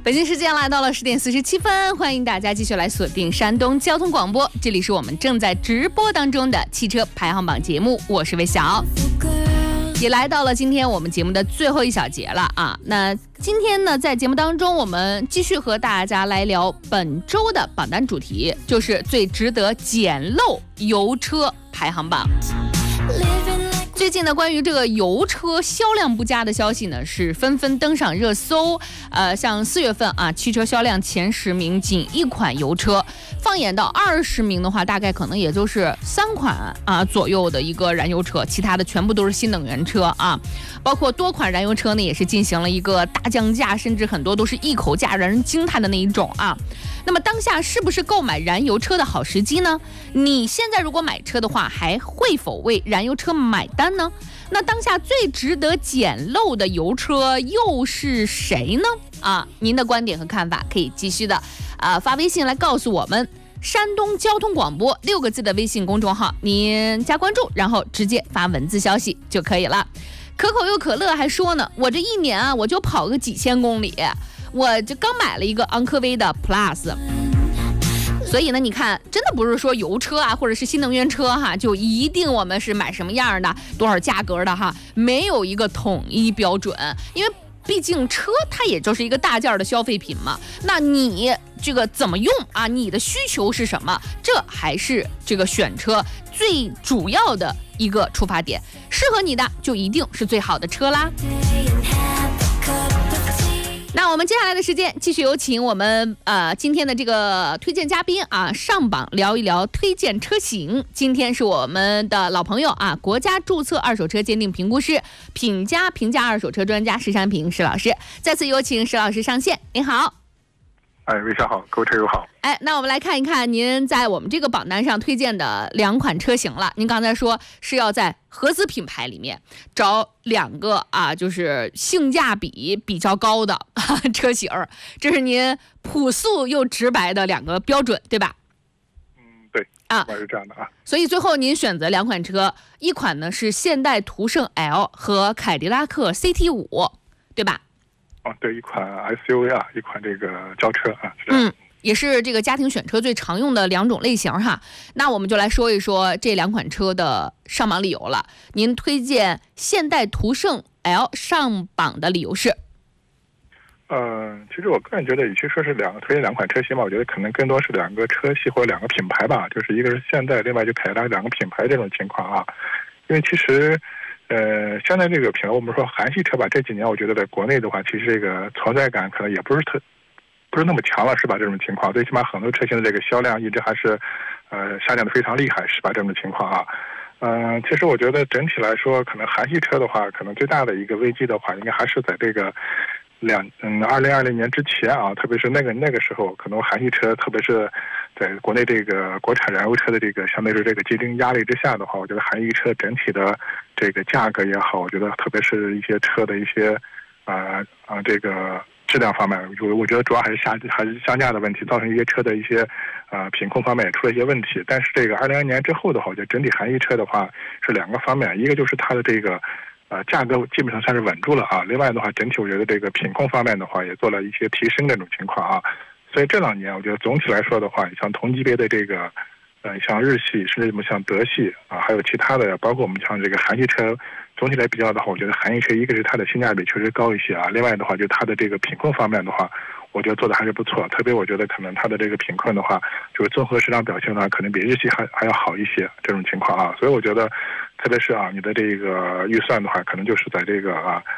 北京时间来到了10:47，欢迎大家继续来锁定山东交通广播，这里是我们正在直播当中的汽车排行榜节目，我是魏晓。也来到了今天我们节目的最后一小节了啊！那今天呢，在节目当中，我们继续和大家来聊本周的榜单主题，就是最值得捡漏油车排行榜。最近呢，关于这个油车销量不佳的消息呢，是纷纷登上热搜。像4月份啊，汽车销量前10名仅1款油车，放眼到20名的话，大概可能也就是3款啊左右的一个燃油车，其他的全部都是新能源车啊。包括多款燃油车呢，也是进行了一个大降价，甚至很多都是一口价，让人惊叹的那一种啊。那么当下是不是购买燃油车的好时机呢？你现在如果买车的话，还会否为燃油车买单呢？那当下最值得捡漏的油车又是谁呢？啊，您的观点和看法可以继续的发微信来告诉我们。山东交通广播6个字的微信公众号，您加关注，然后直接发文字消息就可以了。可口又可乐还说呢，我这一年啊，我就跑个几千公里，我就刚买了一个昂科威的 Plus。所以呢，你看，真的不是说油车啊，或者是新能源车哈，就一定我们是买什么样的、多少价格的哈，没有一个统一标准，因为毕竟车它也就是一个大件的消费品嘛。那你这个怎么用啊？你的需求是什么？这还是这个选车最主要的一个出发点，适合你的就一定是最好的车啦。那我们接下来的时间继续有请我们今天的这个推荐嘉宾啊上榜聊一聊推荐车型。今天是我们的老朋友啊，国家注册二手车鉴定评估师、品家评价二手车专家石山平石老师。再次有请石老师上线。您好。 魏小好，各位车友好。 那我们来看一看您在我们这个榜单上推荐的2款车型了。您刚才说是要在合资品牌里面找2个啊，就是性价比比较高的车型，这是您朴素又直白的2个标准，对吧？ 对啊，是这样的啊。 所以最后您选择2款车，一款呢是现代途胜 L 和凯迪拉克 CT5， 对吧？ 对，一款 SUV 啊，一款这个轿车啊。 也是这个家庭选车最常用的2种类型哈。那我们就来说一说这2款车的上榜理由了。您推荐现代途胜 L 上榜的理由是？ 其实我个人觉得，与其说是推荐2款车型嘛，我觉得可能更多是2个车系或者2个品牌吧，就是一个是现代，另外就凯迪拉克2个品牌这种情况啊。因为其实现在这个品牌，我们说韩系车吧，这几年我觉得在国内的话，其实这个存在感可能也不是那么强了，是吧？这种情况，最起码很多车型的这个销量一直还是下降的非常厉害，是吧？这种情况啊。其实我觉得整体来说，可能韩系车的话，可能最大的一个危机的话，应该还是在这个2020年之前啊，特别是那个时候，可能韩系车，特别是在国内这个国产燃油车的这个相对是这个竞争压力之下的话，我觉得韩系车整体的这个价格也好，我觉得特别是一些车的一些这个质量方面，我觉得主要还是降价的问题，造成一些车的一些品控方面也出了一些问题。但是这个2020年之后的话，我觉得整体韩系车的话是2个方面，一个就是它的这个价格基本上算是稳住了啊。另外的话，整体我觉得这个品控方面的话也做了一些提升这种情况啊。所以这2年我觉得总体来说的话，像同级别的这个像日系，甚至像德系啊，还有其他的，包括我们像这个韩系车，总体来比较的话，我觉得韩系车一个是它的性价比确实高一些啊，另外的话就它的这个品控方面的话，我觉得做的还是不错。特别我觉得可能它的这个品控的话，就是综合市场表现的话，可能比日系还要好一些这种情况啊。所以我觉得，特别是你的这个预算的话，可能就是在这个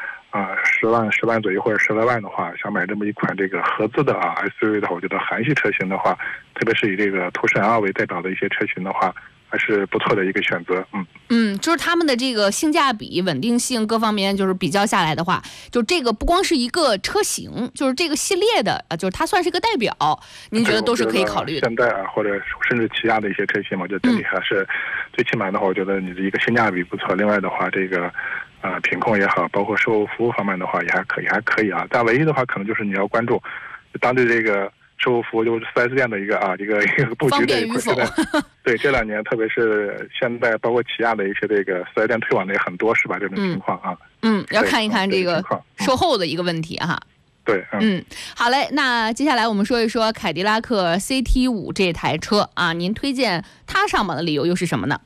10万左右或者10来万的话，想买这么一款这个合资的SUV 的话，我觉得韩系车型的话，特别是以这个途胜 L 为代表的一些车型的话，还是不错的一个选择。 就是他们的这个性价比、稳定性各方面，就是比较下来的话，就这个不光是一个车型，就是这个系列的就是它算是一个代表，您觉得都是可以考虑的。 现代或者甚至起亚的一些车型嘛，我觉得整体还是最起码的话，我觉得你的一个性价比不错。另外的话，这个品控也好，包括售后服务方面的话也还可以啊。但唯一的话，可能就是你要关注当地这个售后服务，就是 4S 店的一个布局的一块。对，这2年特别是现在包括起亚的一些这个4S 店推广的也很多，是吧？这种情况啊。 要看一看这个售后的一个问题哈。 对， 好嘞。那接下来我们说一说凯迪拉克 CT5 这台车啊，您推荐它上榜的理由又是什么呢？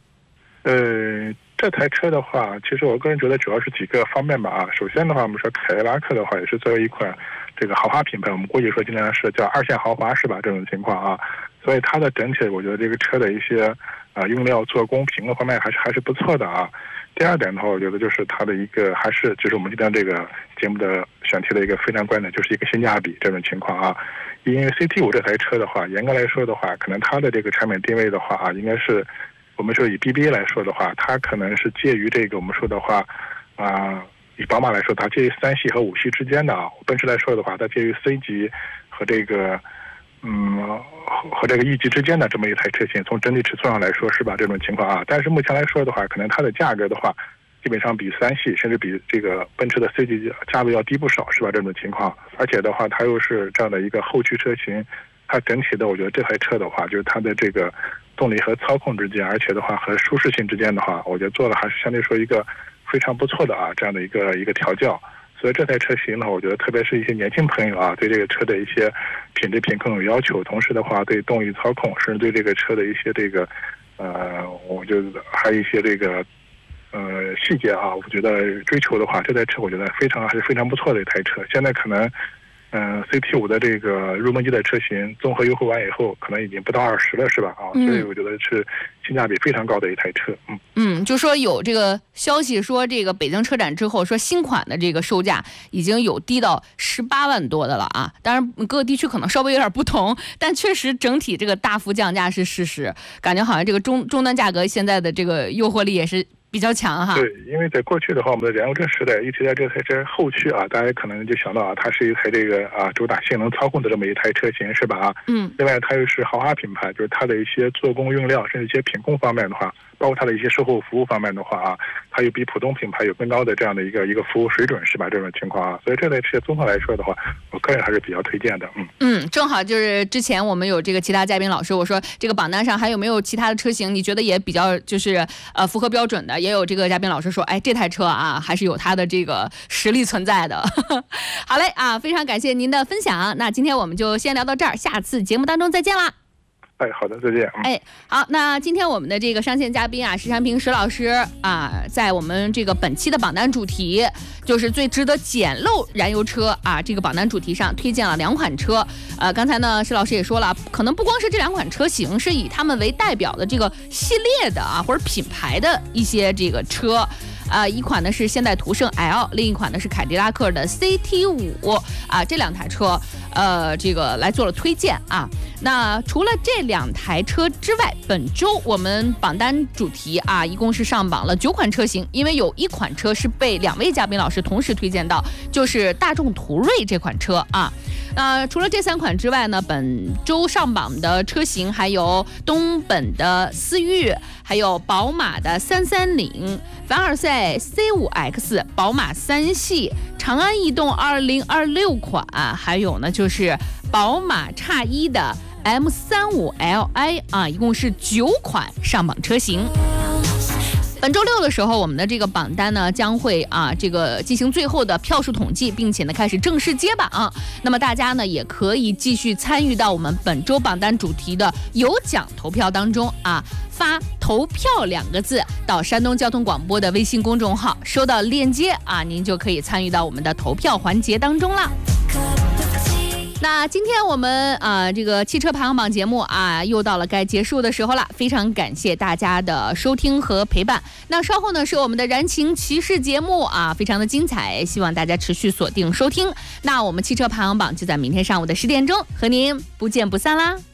这台车的话，其实我个人觉得主要是几个方面吧啊。首先的话，我们说凯迪拉克的话，也是作为一款这个豪华品牌，我们估计说今年是叫2线豪华是吧？这种情况啊，所以它的整体，我觉得这个车的一些用料、做工、评论方面还是不错的啊。第二点的话，我觉得就是它的一个就是我们今天这个节目的选题的一个非常关键，就是一个性价比这种情况啊。因为 CT5 这台车的话，严格来说的话，可能它的这个产品定位的话啊，应该是我们说以 BBA 来说的话，它可能是介于这个我们说的话以宝马来说，它介于3系和5系之间的啊。奔驰来说的话，它介于 C 级和这个和这个 E 级之间的这么一台车型，从整体尺寸上来说是吧？这种情况啊，但是目前来说的话，可能它的价格的话，基本上比3系甚至比这个奔驰的 C 级价格要低不少是吧？这种情况，而且的话，它又是这样的一个后驱车型，它整体的我觉得这台车的话，就是它的这个动力和操控之间，而且的话和舒适性之间的话，我觉得做的还是相对说一个非常不错的啊这样的一个调教。所以这台车型呢，我觉得特别是一些年轻朋友啊，对这个车的一些品质评控有要求，同时的话对动力操控，甚至对这个车的一些这个我觉得还有一些这个细节啊，我觉得追求的话，这台车我觉得还是非常不错的一台车。现在可能CT5 的这个入门级的车型综合优惠完以后，可能已经不到20了，是吧？啊，所以我觉得是性价比非常高的一台车。 就说有这个消息说，这个北京车展之后，说新款的这个售价已经有低到18万多的了啊。当然各个地区可能稍微有点不同，但确实整体这个大幅降价是事实。感觉好像这个终端价格现在的这个诱惑力也是比较强哈。 对，因为在过去的话，我们的燃油车时代一直在这台车后驱啊，大家可能就想到啊，它是一台这个主打性能操控的这么一台车型是吧？另外它又是豪华品牌，就是它的一些做工用料，甚至一些品控方面的话，包括它的一些售后服务方面的话啊，它又比普通品牌有更高的这样的一个服务水准是吧？这种情况啊，所以这台车综合来说的话，我个人还是比较推荐的。 正好就是之前我们有这个其他嘉宾老师，我说这个榜单上还有没有其他的车型，你觉得也比较就是符合标准的？也有这个嘉宾老师说，哎，这台车啊还是有它的这个实力存在的。好嘞啊，非常感谢您的分享。那今天我们就先聊到这儿，下次节目当中再见啦。 好的，再见。 好，那今天我们的这个上线嘉宾啊，石长平石老师啊，在我们这个本期的榜单主题就是最值得捡漏燃油车啊这个榜单主题上推荐了2款车。刚才呢石老师也说了，可能不光是这2款车型，是以他们为代表的这个系列的啊或者品牌的一些这个车。一款呢是现代途胜 L， 另一款呢是凯迪拉克的 CT5 啊，这2台车这个来做了推荐啊。那除了这2台车之外，本周我们榜单主题啊一共是上榜了9款车型，因为有1款车是被2位嘉宾老师同时推荐到，就是大众途锐这款车啊。除了这3款之外呢，本周上榜的车型还有东本的思域，还有宝马的330、凡尔赛 C5X、宝马3系、长安逸动2026款，还有呢就是宝马X1的 M35Li 啊，一共是9款上榜车型。本周6的时候，我们的这个榜单呢将会这个进行最后的票数统计，并且呢开始正式揭榜。那么大家呢也可以继续参与到我们本周榜单主题的有奖投票当中啊，发投票2个字到山东交通广播的微信公众号，收到链接啊，您就可以参与到我们的投票环节当中了。那今天我们这个汽车排行榜节目又到了该结束的时候了，非常感谢大家的收听和陪伴。那稍后呢是我们的燃情骑士节目非常的精彩，希望大家持续锁定收听。那我们汽车排行榜就在明天上午的10点钟和您不见不散啦。